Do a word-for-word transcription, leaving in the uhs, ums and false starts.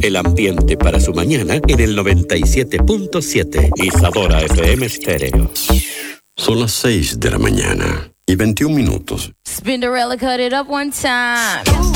el ambiente para su mañana en el noventa y siete punto siete. Isadora F M Stereo. Son las seis de la mañana y veintiún minutos. Spinderella cut it up one time.